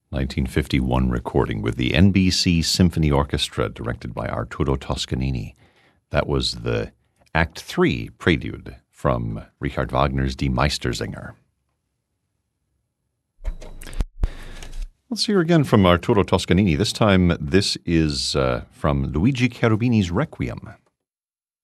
1951 recording with the NBC Symphony Orchestra, directed by Arturo Toscanini. That was the Act 3 prelude from Richard Wagner's Die Meistersinger. Let's hear again from Arturo Toscanini. This time, this is from Luigi Cherubini's Requiem.